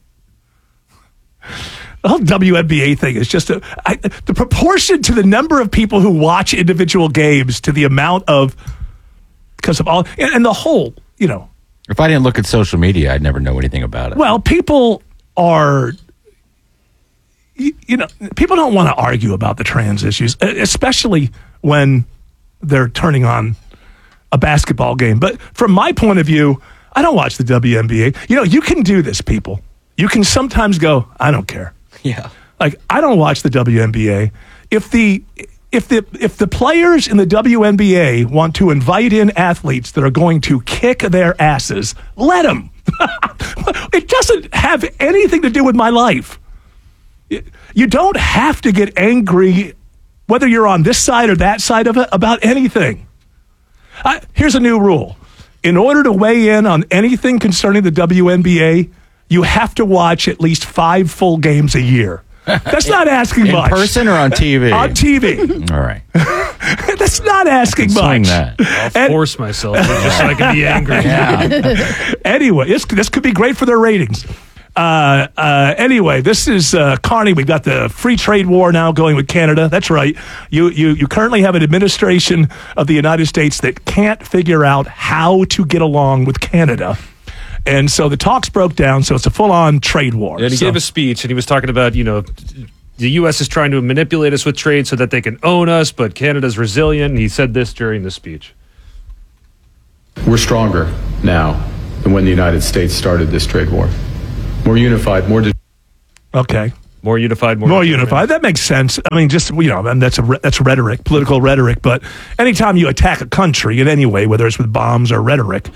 The whole WNBA thing is just the proportion to the number of people who watch individual games to the amount of, because of all, and the whole, you know. If I didn't look at social media, I'd never know anything about it. Well, people are, you know, people don't want to argue about the trans issues, especially when they're turning on a basketball game. But from my point of view, I don't watch the WNBA. You know, you can do this, people. You can sometimes go, I don't care. Yeah. Like, I don't watch the WNBA. If the players in the WNBA want to invite in athletes that are going to kick their asses, let them. It doesn't have anything to do with my life. You don't have to get angry whether you're on this side or that side of it about anything. Here's a new rule. In order to weigh in on anything concerning the WNBA, you have to watch at least 5 full games a year. That's not asking In much. person or on TV? On TV. All right. That's not asking Swing much. that. I'll force myself just so I can be angry. Anyway, this could be great for their ratings. Anyway, this is Carney. We've got the free trade war now going with Canada. That's right. You currently have an administration of the United States that can't figure out how to get along with Canada. And so the talks broke down, so it's a full-on trade war. And he gave a speech, and he was talking about, the U.S. is trying to manipulate us with trade so that they can own us, but Canada's resilient. And he said this during the speech. We're stronger now than when the United States started this trade war. More unified, more... Okay. More unified, more unified. That makes sense. I mean, just, and that's rhetoric, political rhetoric. But anytime you attack a country in any way, whether it's with bombs or rhetoric,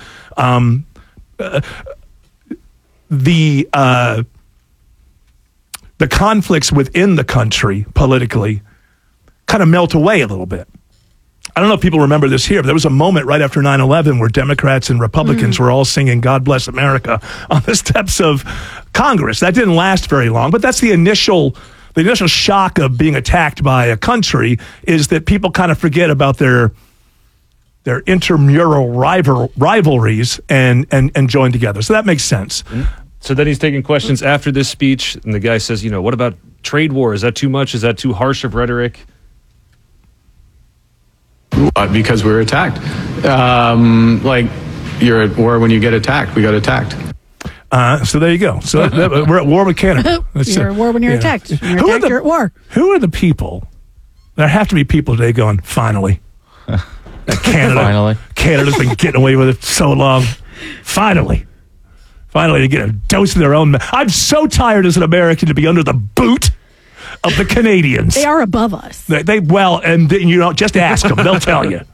the conflicts within the country politically kind of melt away a little bit. I don't know if people remember this here, but there was a moment right after 9/11 where Democrats and Republicans were all singing God Bless America on the steps of Congress. That didn't last very long, but that's the initial shock of being attacked by a country, is that people kind of forget about their intramural rivalries and join together. So that makes sense. So then he's taking questions after this speech, and the guy says, what about trade war? Is that too much? Is that too harsh of rhetoric? Because we were attacked. Like, you're at war when you get attacked. We got attacked. So there you go. So we're at war with Canada. You're at war when you're attacked. When you're attacked, you're at war. Who are the people? There have to be people today going, finally. Canada's been getting away with it so long. Finally to get a dose of their own. I'm so tired as an American to be under the boot of the Canadians. They are above us. Just ask them. They'll tell you.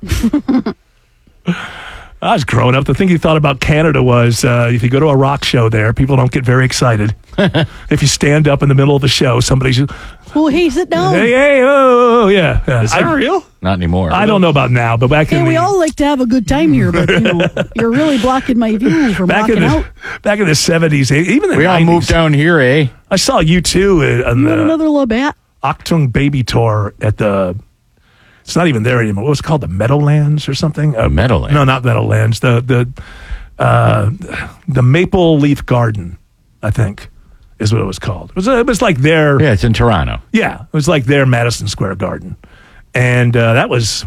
I was growing up. The thing you thought about Canada was if you go to a rock show there, people don't get very excited. If you stand up in the middle of the show, somebody's... Well, hey, sit down. Hey, yeah. Is that real? Not anymore. I don't know about now, but back in we all like to have a good time here, but you're really blocking my view from walking out. Back in the 70s, even the 90s. We all moved down here, eh? I saw U2 on the another Labatt Achtung Baby tour at the... It's not even there anymore. What was it called? The Meadowlands or something? Meadowlands? No, not Meadowlands. The Maple Leaf Garden, I think, is what it was called. It was like their... Yeah, it's in Toronto. Yeah, it was like their Madison Square Garden. And that was,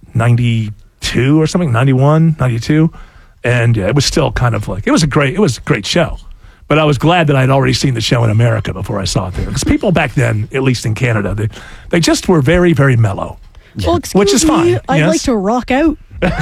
92 or something? 91, 92? And it was still kind of like... It was a great show. But I was glad that I'd already seen the show in America before I saw it there. Because people back then, at least in Canada, they just were very, very mellow. Well, which is fine. I'd like to rock out.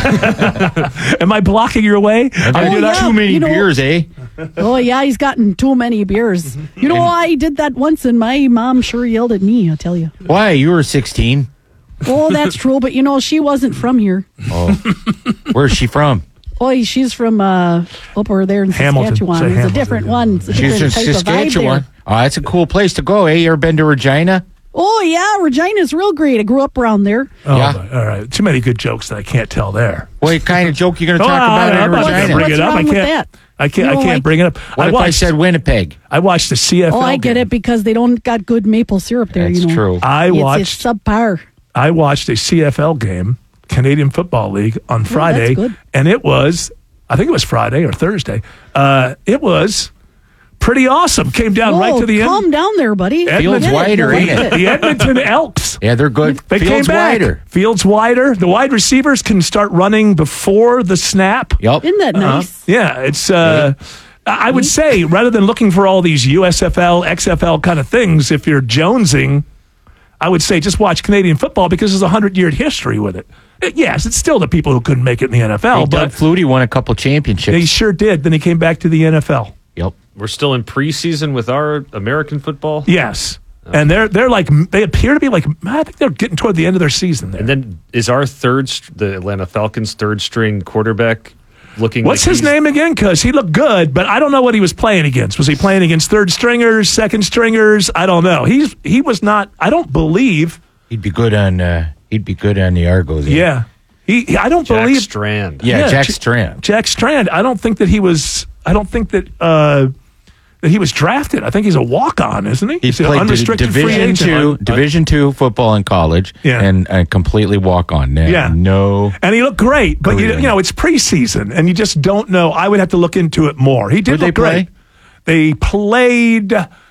Am I blocking your way? Too many beers, eh? Oh, yeah, he's gotten too many beers. You know, I did that once, and my mom sure yelled at me, I'll tell you. Why? You were 16. Oh, that's true, but, she wasn't from here. Oh. Where's she from? Oh, she's from up over there in Hamilton. Saskatchewan. It's a different one. It's a She's different in type Saskatchewan. Of vibe there. Oh, that's a cool place to go, eh? You ever been to Regina? Oh, yeah, Regina's real great. I grew up around there. Oh, Yeah. All right. Too many good jokes that I can't tell there. What kind of joke you going to talk about in I'm not Regina? gonna bring it up. What's wrong with that? I can't bring it up. What if I said Winnipeg? I watched the CFL. Oh, I get it, because they don't got good maple syrup there. That's true. It's watched subpar. I watched a CFL game, Canadian Football League, on Friday, good. and it was, I think it was Friday or Thursday. It was pretty awesome. Came down right to the end. Calm down there, buddy. Field's wider, ain't it? The Edmonton Elks. Yeah, they're good. They Field's came back. wider. Field's wider. The wide receivers can start running before the snap. Yep. Isn't that nice? Yeah, it's. I would say rather than looking for all these USFL, XFL kind of things, if you're jonesing, I would say just watch Canadian football because there's a 100-year history with it. Yes, it's still the people who couldn't make it in the NFL. Hey, but Doug Flutie won a couple championships. He sure did. Then he came back to the NFL. Yep. We're still in preseason with our American football? Yes. And they're like, they appear to be like, I think they're getting toward the end of their season there. And then is our the Atlanta Falcons third string quarterback looking What's his name again? Because he looked good, but I don't know what he was playing against. Was he playing against third stringers, second stringers? I don't know. He was not, I don't believe. He'd be good on the Argos. Yeah. I don't Jack believe. Strand. Yeah, Jack Strand. Jack Strand. I don't think that he was, I don't think that that he was drafted. I think he's a walk-on, isn't he? He's an played unrestricted free agent. Division II football in college, and completely walk-on. No. And he looked great, but you know it's preseason, and you just don't know. I would have to look into it more. He did look great. They played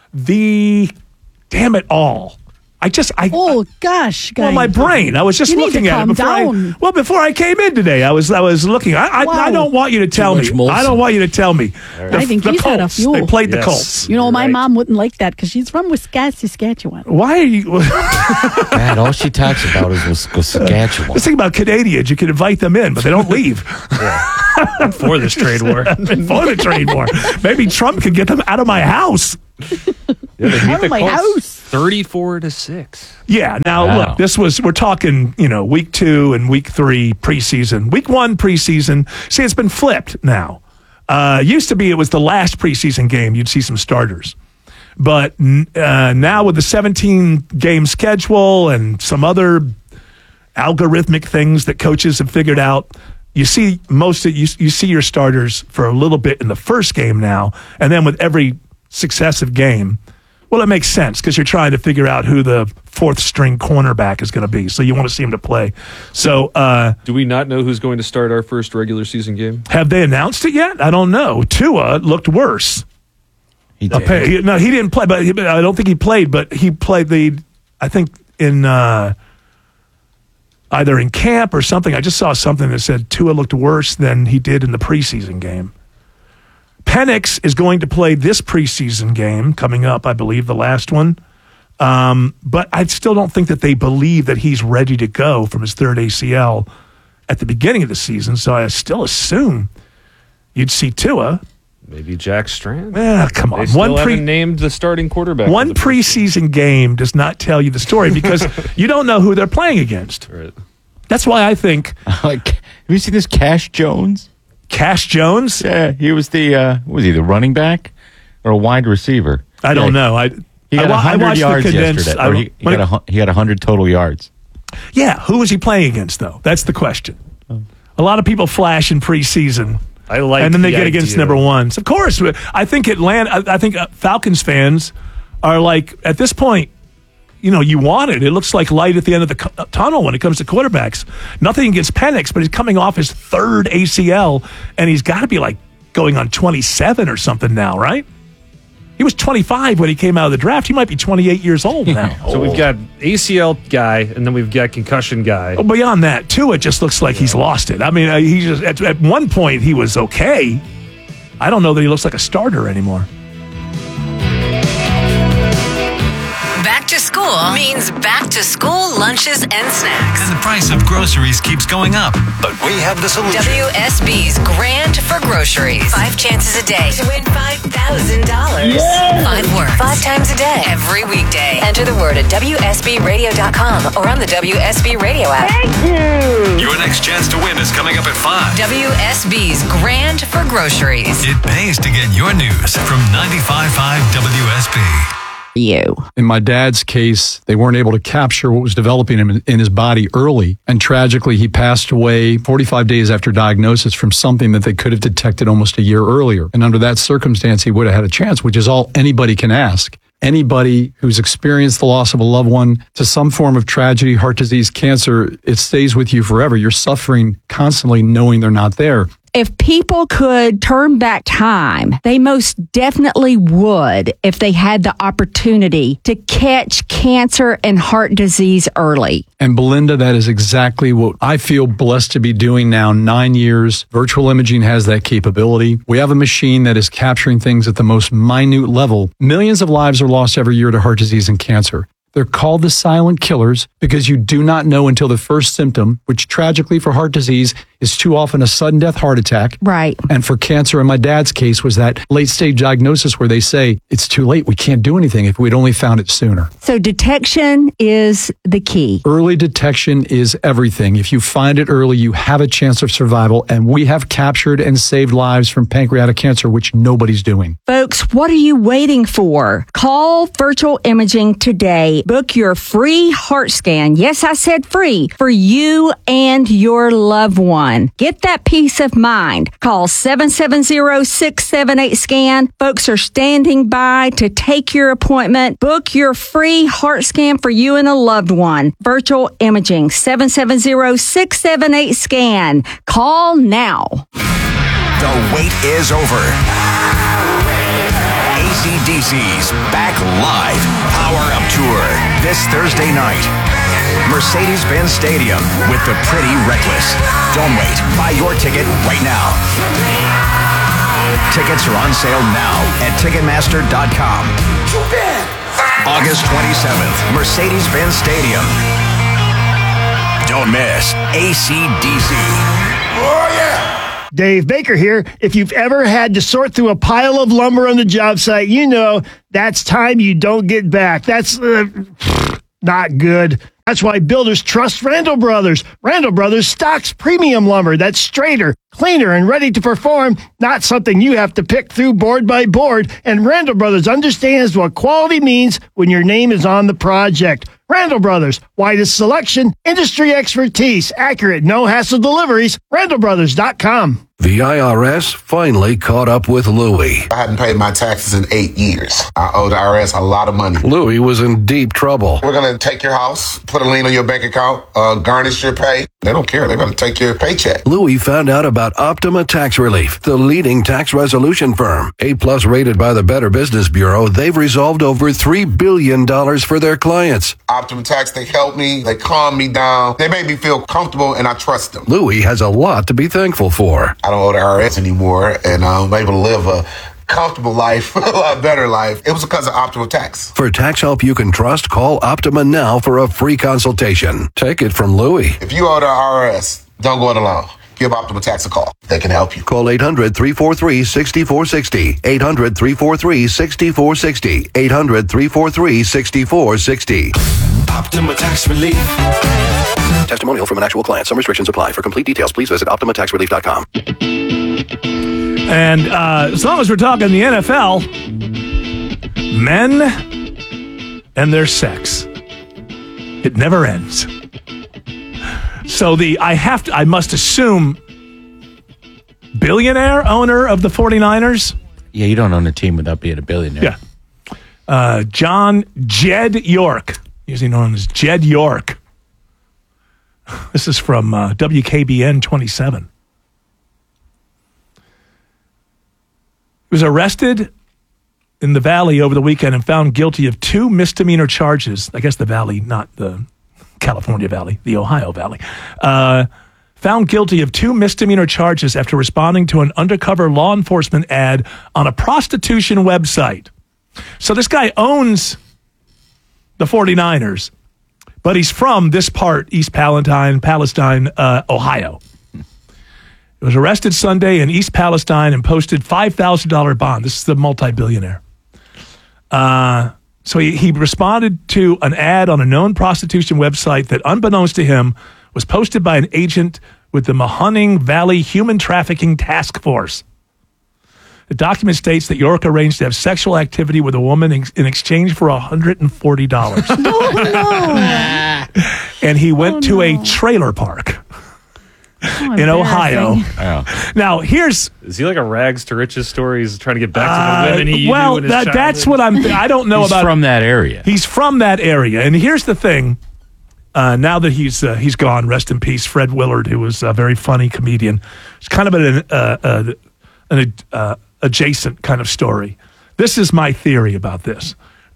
damn it all. Oh gosh, guys. Well, my brain. I was just looking at it before I came in today. I was looking. I don't want you to tell me. I don't want you to tell me. I think he's had a few. They played the Colts. You know, my mom wouldn't like that because she's from Saskatchewan. Why are you? Man, all she talks about is Saskatchewan. Let's think about Canadians. You can invite them in, but they don't leave. For this trade war. For the trade war. Maybe Trump could get them out of my house. They beat Out of my house. 34-6. Yeah. Now, look, we're talking, week 2 and week 3 preseason. Week 1 preseason. See, it's been flipped now. Used to be it was the last preseason game. You'd see some starters. But now with the 17-game schedule and some other algorithmic things that coaches have figured out, you see you see your starters for a little bit in the first game now, and then with every successive game, well, it makes sense because you're trying to figure out who the fourth string cornerback is going to be. So you want to see him to play. So, do we not know who's going to start our first regular season game? Have they announced it yet? I don't know. Tua looked worse. He did. No, he didn't play, but I don't think he played. But he played I think in either in camp or something. I just saw something that said Tua looked worse than he did in the preseason game. Penix is going to play this preseason game coming up, I believe, the last one. But I still don't think that they believe that he's ready to go from his third ACL at the beginning of the season. So I still assume you'd see Tua. Maybe Jack Strand. Come on. They still haven't named the starting quarterback. One preseason game does not tell you the story because you don't know who they're playing against. Right. That's why I think. Have you seen this Cash Jones? Cash Jones? Yeah, he was the running back or a wide receiver? I don't know. He got 100 yards yesterday. He had 100 total yards. Yeah, who was he playing against though? That's the question. A lot of people flash in preseason. And then they get against number ones. Of course, I think Falcons fans are like at this point. You want it. It looks like light at the end of the tunnel when it comes to quarterbacks. Nothing against Penix, but he's coming off his third ACL, and he's got to be like going on 27 or something now, right? He was 25 when he came out of the draft. He might be 28 years old now. So we've got ACL guy, and then we've got concussion guy. Oh, beyond that, too, it just looks like he's lost it. I mean, he just at one point he was okay. I don't know that he looks like a starter anymore. Back to school means back to school lunches and snacks. And the price of groceries keeps going up. But we have the solution. WSB's Grant for Groceries. 5 chances a day to win $5,000. Yes! 5 words. 5 times a day. Every weekday. Enter the word at WSBRadio.com or on the WSB Radio app. Thank you! Your next chance to win is coming up at 5. WSB's Grant for Groceries. It pays to get your news from 95.5 WSB. In my dad's case, they weren't able to capture what was developing in his body early. And tragically, he passed away 45 days after diagnosis from something that they could have detected almost a year earlier. And under that circumstance, he would have had a chance, which is all anybody can ask. Anybody who's experienced the loss of a loved one to some form of tragedy, heart disease, cancer, it stays with you forever. You're suffering constantly knowing they're not there. If people could turn back time, they most definitely would if they had the opportunity to catch cancer and heart disease early. And Belinda, that is exactly what I feel blessed to be doing now. 9 years. Virtual imaging has that capability. We have a machine that is capturing things at the most minute level. Millions of lives are lost every year to heart disease and cancer. They're called the silent killers because you do not know until the first symptom, which tragically for heart disease is too often a sudden death heart attack. Right. And for cancer, in my dad's case, was that late stage diagnosis where they say, it's too late. We can't do anything if we'd only found it sooner. So detection is the key. Early detection is everything. If you find it early, you have a chance of survival. And we have captured and saved lives from pancreatic cancer, which nobody's doing. Folks, what are you waiting for? Call Virtual Imaging today. Book your free heart scan. Yes, I said free for you and your loved one. one. Get that peace of mind. Call 770-678-SCAN. Folks are standing by to take your appointment. Book your free heart scan for you and a loved one. Virtual imaging, 770-678-SCAN. Call now. The wait is over. AC/DC's back live Power Up Tour this Thursday night. Mercedes-Benz Stadium with the Pretty Reckless. Don't wait. Buy your ticket right now. Tickets are on sale now at Ticketmaster.com. August 27th, Mercedes-Benz Stadium. Don't miss AC/DC. Oh, yeah. Dave Baker here. If you've ever had to sort through a pile of lumber on the job site, you know that's time you don't get back. That's not good. That's why builders trust Randall Brothers. Randall Brothers stocks premium lumber that's straighter, cleaner, and ready to perform, not something you have to pick through board by board. And Randall Brothers understands what quality means when your name is on the project. Randall Brothers, widest selection, industry expertise, accurate, no-hassle deliveries, randallbrothers.com. The IRS finally caught up with Louie. I hadn't paid my taxes in 8 years. I owed the IRS a lot of money. Louie was in deep trouble. We're going to take your house, put a lien on your bank account, garnish your pay. They don't care. They're going to take your paycheck. Louie found out about Optima Tax Relief, the leading tax resolution firm. A+ rated by the Better Business Bureau, they've resolved over $3 billion for their clients. Optima Tax, they helped me. They calmed me down. They made me feel comfortable, and I trust them. Louie has a lot to be thankful for. I don't owe the IRS anymore, and I'm able to live a comfortable life, a lot better life. It was because of Optima Tax. For tax help you can trust, call Optima now for a free consultation. Take it from Louie. If you owe the IRS, don't go it alone. Give Optima Tax a call. They can help you. Call 800-343-6460. 800-343-6460. 800-343-6460. Optima Tax Relief. Testimonial from an actual client. Some restrictions apply. For complete details, please visit OptimaTaxRelief.com. And as long as we're talking the NFL, men and their sex, it never ends. So I must assume, billionaire owner of the 49ers? Yeah, you don't own a team without being a billionaire. Yeah. John Jed York, usually known as Jed York. This is from WKBN 27. He was arrested in the Valley over the weekend and found guilty of 2 misdemeanor charges. I guess the Valley, not the California Valley, the Ohio Valley. Found guilty of 2 misdemeanor charges after responding to an undercover law enforcement ad on a prostitution website. So this guy owns the 49ers, but he's from this part, East Palestine, Ohio. He was arrested Sunday in East Palestine and posted $5,000 bond. This is the multi-billionaire. So he responded to an ad on a known prostitution website that, unbeknownst to him, was posted by an agent with the Mahoning Valley Human Trafficking Task Force. The document states that York arranged to have sexual activity with a woman in exchange for $140. And he went to a trailer park in Ohio. Now, is he like a rags to riches story? He's trying to get back to the women he knew in his childhood? That's what I don't know about. He's from that area. He's from that area. And here's the thing. Now that he's gone, rest in peace, Fred Willard, who was a very funny comedian. It's kind of an adjacent kind of story. This is my theory about this.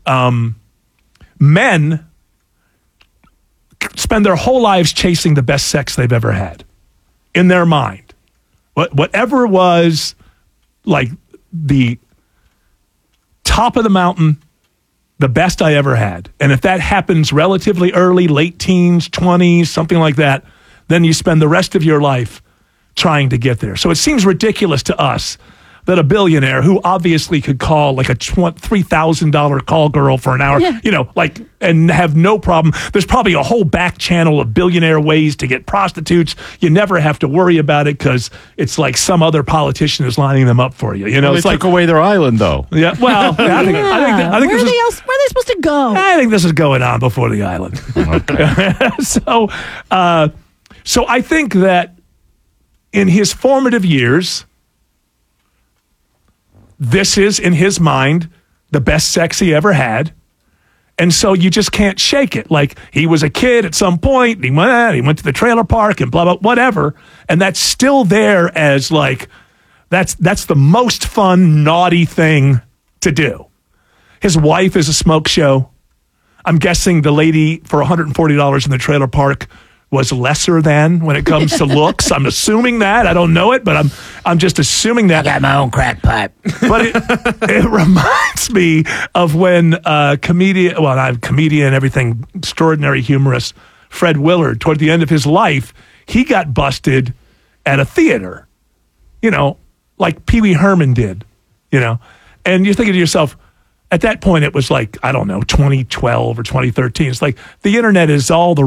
Men spend their whole lives chasing the best sex they've ever had in their mind. Whatever was like the top of the mountain, the best I ever had. And if that happens relatively early, late teens, 20s, something like that, then you spend the rest of your life trying to get there. So it seems ridiculous to us that a billionaire who obviously could call like a $3,000 call girl for an hour, and have no problem. There's probably a whole back channel of billionaire ways to get prostitutes. You never have to worry about it because it's like some other politician is lining them up for you. They took away their island, though. Yeah, well, I think where are they supposed to go? I think this is going on before the island. Okay. So I think that in his formative years, this is, in his mind, the best sex he ever had. And so you just can't shake it. Like, he was a kid at some point, and he went to the trailer park and blah, blah, whatever. And that's still there as, like, that's the most fun, naughty thing to do. His wife is a smoke show. I'm guessing the lady for $140 in the trailer park was lesser than when it comes to looks. I'm assuming that. I don't know it, but I'm just assuming that. I got my own crack pipe. But it reminds me of when comedian, everything, extraordinary humorist, Fred Willard, toward the end of his life, he got busted at a theater, like Pee Wee Herman did, And you're thinking to yourself, at that point, it was like, I don't know, 2012 or 2013. It's like the internet is all the